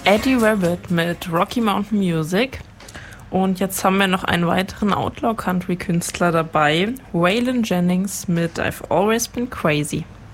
Eddie Rabbit mit Rocky Mountain Music. Und jetzt haben wir noch einen weiteren Outlaw-Country-Künstler dabei, Waylon Jennings mit I've Always Been Crazy.